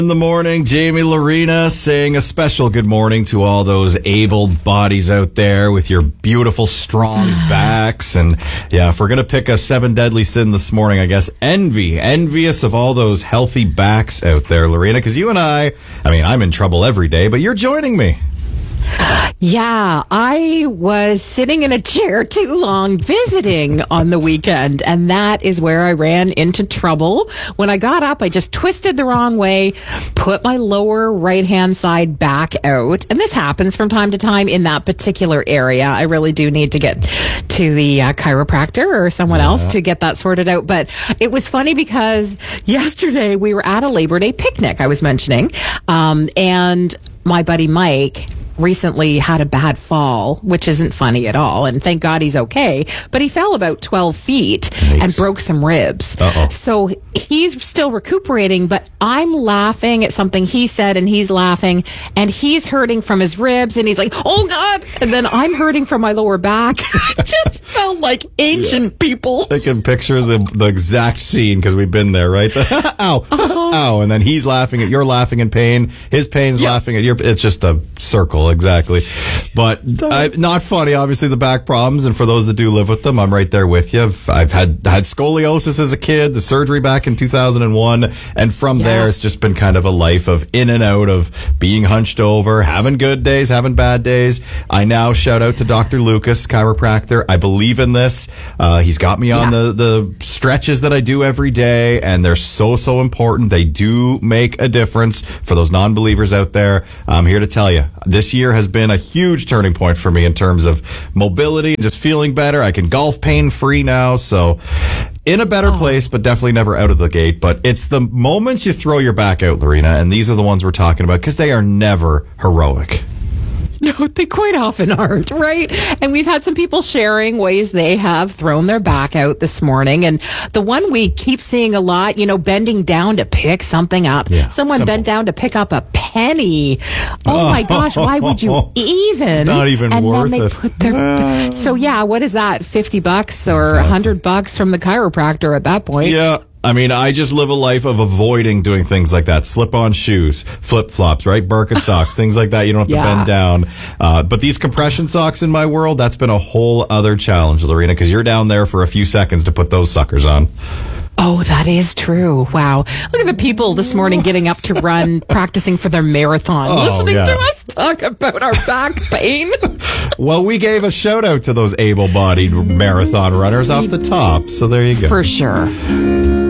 In the morning, Jamie Lorena saying a special good morning to all those able bodies out there with your beautiful, strong backs. And yeah, if we're going to pick a 7 deadly sin this morning, I guess envious of all those healthy backs out there, Lorena, because you and I mean, I'm in trouble every day, but you're joining me. Yeah, I was sitting in a chair too long visiting on the weekend, and that is where I ran into trouble. When I got up, I just twisted the wrong way, put my lower right-hand side back out, and this happens from time to time in that particular area. I really do need to get to the chiropractor or someone else to get that sorted out, but it was funny because yesterday we were at a Labor Day picnic, I was mentioning, and my buddy Mike recently had a bad fall, which isn't funny at all. And thank God he's okay. But he fell about 12 feet and broke some ribs. Uh-oh. So he's still recuperating, but I'm laughing at something he said and he's laughing and he's hurting from his ribs and he's like, oh God. And then I'm hurting from my lower back. It just felt like ancient people. I can picture the exact scene because we've been there, right? Ow, ow. And then he's laughing at, you're laughing in pain. His pain's laughing at your, it's just a circle. Exactly. But not funny, obviously, the back problems. And for those that do live with them, I'm right there with you. I've had scoliosis as a kid, the surgery back in 2001. And from there, it's just been kind of a life of in and out of being hunched over, having good days, having bad days. I now shout out to Dr. Lucas, chiropractor. I believe in this. He's got me on the stretches that I do every day. And they're so important. They do make a difference for those non-believers out there. I'm here to tell you, this year has been a huge turning point for me in terms of mobility and just feeling better. I can golf pain-free now, so in a better place, but definitely never out of the gate. But it's the moments you throw your back out, Lorena, and these are the ones we're talking about because they are never heroic. No, they quite often aren't, right? And we've had some people sharing ways they have thrown their back out this morning. And the one we keep seeing a lot, bending down to pick something up. Yeah, Someone bent down to pick up a penny. Oh my gosh, why would you even? Not even and worth then they it. Put their, so yeah, what is that? $50 or $100 from the chiropractor at that point? Yeah. I mean, I just live a life of avoiding doing things like that. Slip-on shoes, flip-flops, right? Birkenstocks, things like that. You don't have to bend down. But these compression socks in my world, that's been a whole other challenge, Lorena, because you're down there for a few seconds to put those suckers on. Oh, that is true. Wow. Look at the people this morning getting up to run, practicing for their marathon, listening to us talk about our back pain. Well, we gave a shout out to those able-bodied marathon runners off the top. So there you go. For sure.